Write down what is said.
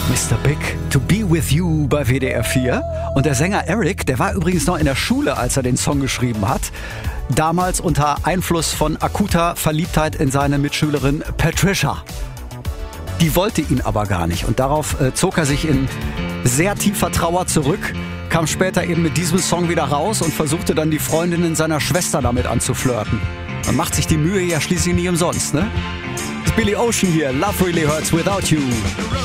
Mr. Big, To Be With You bei WDR 4. Und der Sänger Eric, der war übrigens noch in der Schule, als er den Song geschrieben hat. Damals unter Einfluss von akuter Verliebtheit in seine Mitschülerin Patricia. Die wollte ihn aber gar nicht. Und darauf zog er sich in sehr tiefer Trauer zurück, kam später eben mit diesem Song wieder raus und versuchte dann die Freundinnen seiner Schwester damit anzuflirten. Man macht sich die Mühe ja schließlich nie umsonst, ne? Billy Ocean hier, Love Really Hurts Without You.